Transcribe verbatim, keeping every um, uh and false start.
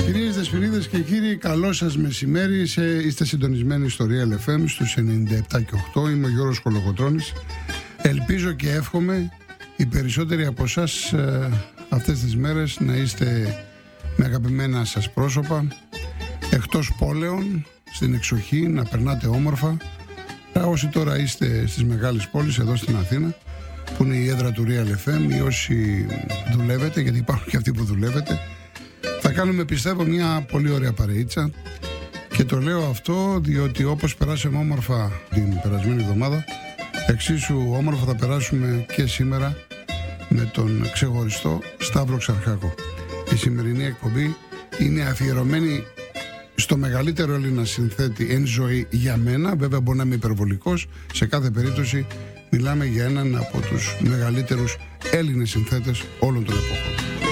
Κυρίες Δεσποινίδες και κύριοι, καλό σας μεσημέρι. Είστε συντονισμένοι στο Real εφ εμ στους ενενήντα επτά και οκτώ. Είμαι ο Γιώργος Κολοκοτρώνης. Ελπίζω και εύχομαι οι περισσότεροι από εσάς ε, αυτές τις μέρες να είστε με αγαπημένα σας πρόσωπα, εκτός πόλεων, στην εξοχή, να περνάτε όμορφα. Όσοι τώρα είστε στις μεγάλες πόλεις, εδώ στην Αθήνα, που είναι η έδρα του Real εφ εμ, ή όσοι δουλεύετε, γιατί υπάρχουν και αυτοί που δουλεύετε, θα κάνουμε, πιστεύω, μια πολύ ωραία παρεΐτσα. Και το λέω αυτό διότι όπως περάσαμε όμορφα την περασμένη εβδομάδα, εξίσου όμορφα θα περάσουμε και σήμερα με τον ξεχωριστό Σταύρο Ξαρχάκο. Η σημερινή εκπομπή είναι αφιερωμένη στο μεγαλύτερο Έλληνα συνθέτη εν ζωή για μένα. Βέβαια μπορεί να είμαι υπερβολικός. Σε κάθε περίπτωση μιλάμε για έναν από τους μεγαλύτερους Έλληνες συνθέτες όλων των εποχών.